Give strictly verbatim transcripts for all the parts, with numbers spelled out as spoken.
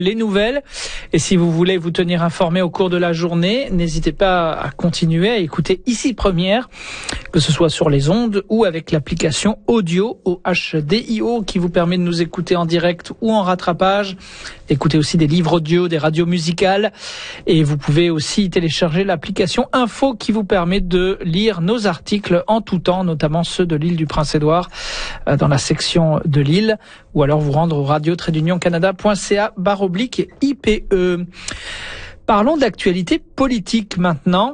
Les nouvelles. Et si vous voulez vous tenir informé au cours de la journée, n'hésitez pas à continuer à écouter Ici Première, que ce soit sur les ondes ou avec l'application audio O H D I O qui vous permet de nous écouter en direct ou en rattrapage. Écoutez aussi des livres audio, des radios musicales. Et vous pouvez aussi télécharger l'application Info qui vous permet de lire nos articles en tout temps, notamment ceux de l'île du Prince-Édouard dans la section de l'île, ou alors vous rendre au radio trait d'union canada point c a barre oblique I P E. Parlons d'actualité politique maintenant.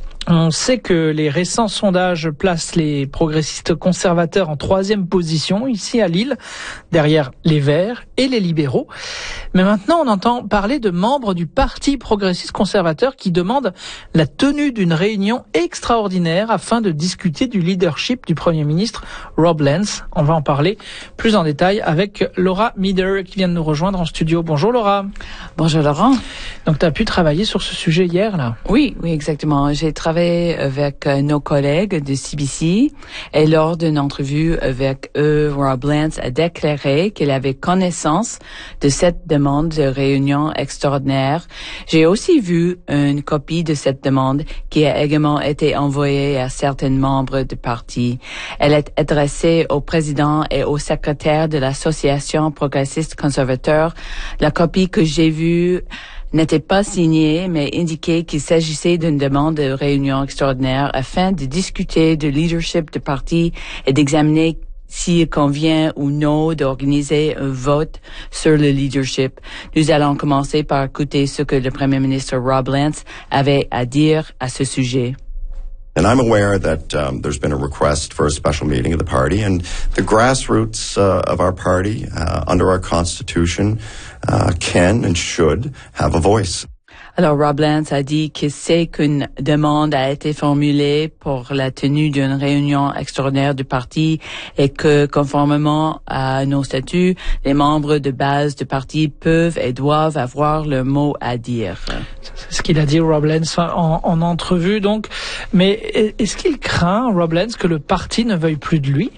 On sait que les récents sondages placent les progressistes conservateurs en troisième position ici à Lille, derrière les Verts et les libéraux. Mais maintenant, on entend parler de membres du Parti progressiste conservateur qui demandent la tenue d'une réunion extraordinaire afin de discuter du leadership du Premier ministre Rob Lance. On va en parler plus en détail avec Laura Meeder qui vient de nous rejoindre en studio. Bonjour Laura. Bonjour Laurent. Donc tu as pu travailler sur ce sujet hier là? Oui, oui exactement. J'ai travaillé avec euh, nos collègues de C B C et lors d'une entrevue avec eux, Rob Lance a déclaré qu'il avait connaissance de cette demande de réunion extraordinaire. J'ai aussi vu une copie de cette demande qui a également été envoyée à certains membres du parti. Elle est adressée au président et au secrétaire de l'Association progressiste conservateur. La copie que j'ai vue n'était pas signé, mais indiquait qu'il s'agissait d'une demande de réunion extraordinaire afin de discuter du leadership du parti et d'examiner s'il convient ou non d'organiser un vote sur le leadership. Nous allons commencer par écouter ce que le Premier ministre Rob Lance avait à dire à ce sujet. And I'm aware that um, there's been a request for a special meeting of the party, and the grassroots uh, of our party, uh, under our constitution, uh, can and should have a voice. Alors, Rob Lance a dit qu'il sait qu'une demande a été formulée pour la tenue d'une réunion extraordinaire du parti et que, conformément à nos statuts, les membres de base du parti peuvent et doivent avoir le mot à dire. C'est ce qu'il a dit, Rob Lance, en, en entrevue, donc. Mais est-ce qu'il craint, Rob Lance, que le parti ne veuille plus de lui?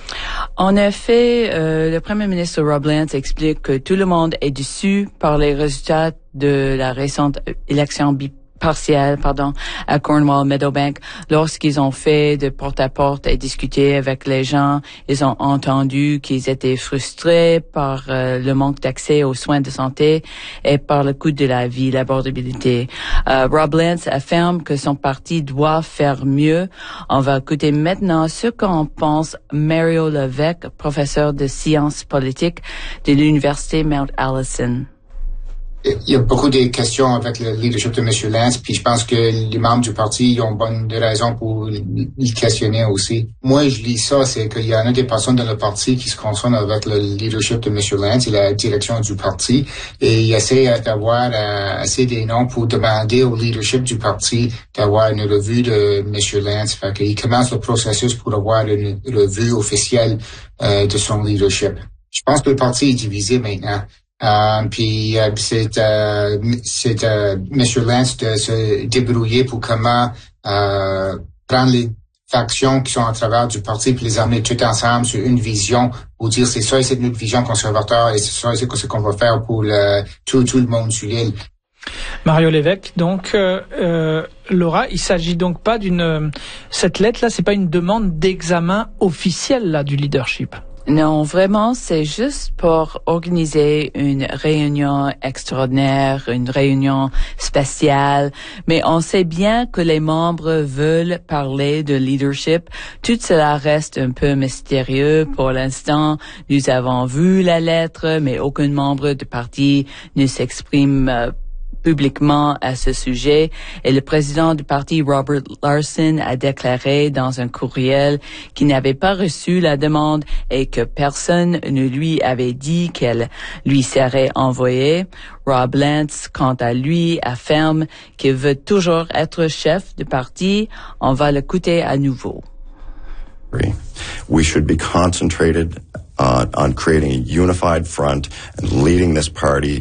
En effet, euh, le Premier ministre Rob Lance explique que tout le monde est déçu par les résultats de la récente élection partielle, pardon, à Cornwall-Meadowbank. Lorsqu'ils ont fait de porte-à-porte et discuté avec les gens, ils ont entendu qu'ils étaient frustrés par euh, le manque d'accès aux soins de santé et par le coût de la vie, l'abordabilité. Euh, Rob Lance affirme que son parti doit faire mieux. On va écouter maintenant ce qu'en pense Mario Levesque, professeur de sciences politiques de l'Université Mount Allison. Il y a beaucoup de questions avec le leadership de M. Lance, puis je pense que les membres du parti ont bonne raison pour le questionner aussi. Moi, je lis ça, c'est qu'il y en a des personnes dans le parti qui se concernent avec le leadership de M. Lance et la direction du parti, et ils essaient d'avoir euh, assez des noms pour demander au leadership du parti d'avoir une revue de M. Lance. Fait qu'il commence le processus pour avoir une revue officielle euh, de son leadership. Je pense que le parti est divisé maintenant. Euh, puis euh, c'est euh, c'est euh, M. Lance de se débrouiller pour comment euh, prendre les factions qui sont à travers du parti puis les amener tout ensemble sur une vision pour dire c'est ça et c'est notre vision conservateur et c'est ça et c'est ce qu'on va faire pour le, tout tout le monde sur l'île. Mario Levesque, donc euh, euh, Laura, il s'agit donc pas d'une cette lettre là, c'est pas une demande d'examen officiel là du leadership. Non, vraiment, c'est juste pour organiser une réunion extraordinaire, une réunion spéciale. Mais on sait bien que les membres veulent parler de leadership. Tout cela reste un peu mystérieux pour l'instant. Nous avons vu la lettre, mais aucun membre du parti ne s'exprime euh, publiquement à ce sujet, et le président du parti, Robert Larson, a déclaré dans un courriel qu'il n'avait pas reçu la demande et que personne ne lui avait dit qu'elle lui serait envoyée. Rob Lance, quant à lui, affirme qu'il veut toujours être chef du parti. On va l'écouter à nouveau. We should be concentrated uh, on creating a unified front and leading this party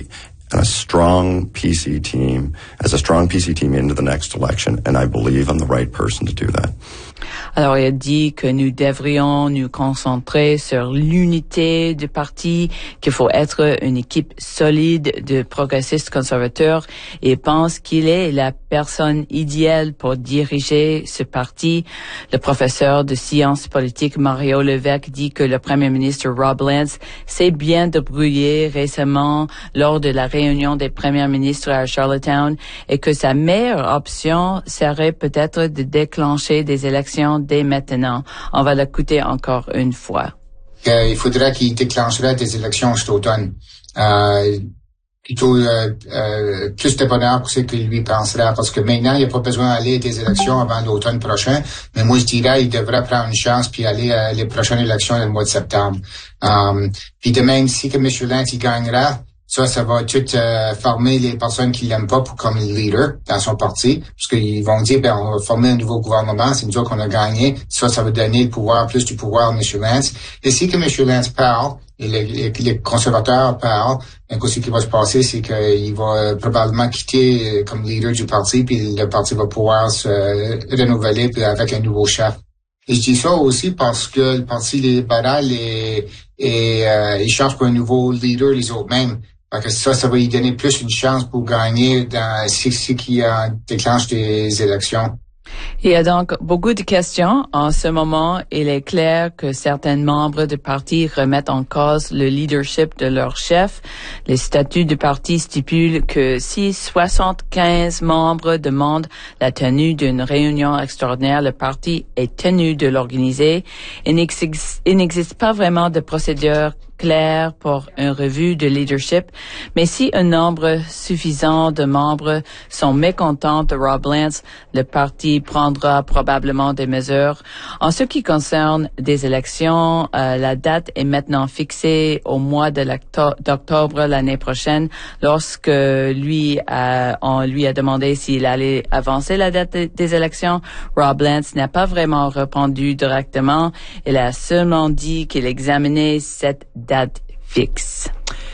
and a strong P C team, as a strong P C team into the next election, and I believe I'm the right person to do that. Alors, il a dit que nous devrions nous concentrer sur l'unité du parti, qu'il faut être une équipe solide de progressistes conservateurs et pense qu'il est la personne idéale pour diriger ce parti. Le professeur de sciences politiques Mario Levesque dit que le premier ministre Rob Lance s'est bien débrouillé récemment lors de la réunion des premiers ministres à Charlottetown et que sa meilleure option serait peut-être de déclencher des élections dès maintenant. On va l'écouter encore une fois. Euh, il faudrait qu'il déclencherait des élections cet automne. Euh, plutôt euh, euh, plus de bonheur pour ce qu'il lui penserait, parce que maintenant, il n'y a pas besoin d'aller des élections avant l'automne prochain, mais moi, je dirais il devrait prendre une chance puis aller à les prochaines élections le mois de septembre. Um, puis de même, si que M. Lance, il gagnera, ça, ça va tout euh, former les personnes qui l'aiment pas pour comme leader dans son parti, parce qu'ils vont dire, ben, on va former un nouveau gouvernement, c'est nous autres qu'on a gagné. Ça, ça va donner le pouvoir, plus du pouvoir à M. Lance. Et si que M. Lance parle, et les, les, les conservateurs parlent, ben, ce qui va se passer, c'est qu'il va euh, probablement quitter euh, comme leader du parti, puis le parti va pouvoir se euh, renouveler puis avec un nouveau chef. Et je dis ça aussi parce que le Parti libéral est, est, euh, il cherche pour un nouveau leader les autres mêmes. Parce que ça, ça va lui donner plus une chance pour gagner dans si, si qui euh, déclenche des élections. Il y a donc beaucoup de questions. En ce moment, il est clair que certains membres du parti remettent en cause le leadership de leur chef. Les statuts du parti stipulent que si soixante-quinze membres demandent la tenue d'une réunion extraordinaire, le parti est tenu de l'organiser. Il n'existe, il n'existe pas vraiment de procédure clair pour une revue de leadership, mais si un nombre suffisant de membres sont mécontents de Rob Lance, le parti prendra probablement des mesures. En ce qui concerne des élections, euh, la date est maintenant fixée au mois de d'octobre l'année prochaine. Lorsque lui a, on lui a demandé s'il allait avancer la date des élections, Rob Lance n'a pas vraiment répondu directement. Il a seulement dit qu'il examinait cette date fixe.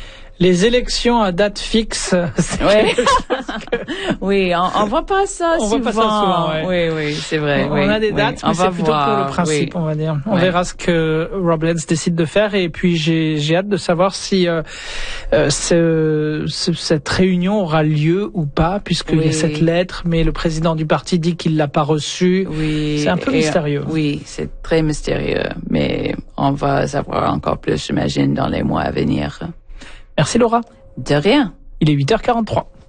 Les élections à date fixe, c'est ouais. quelque chose que... Oui, on, on voit pas ça on souvent. voit pas ça souvent, ouais. Oui, oui, c'est vrai. On, oui, on a des oui. dates, On mais va c'est plutôt voir, pour le principe, oui. on va dire. On ouais. verra ce que Rob Lance décide de faire, et puis j'ai, j'ai hâte de savoir si euh, euh, ce, ce, cette réunion aura lieu ou pas, puisqu'il oui. y a cette lettre, mais le président du parti dit qu'il l'a pas reçue. Oui. C'est un peu et, mystérieux. Oui, c'est très mystérieux, mais on va savoir encore plus, j'imagine, dans les mois à venir. Merci Laura. De rien. Il est huit heures quarante-trois.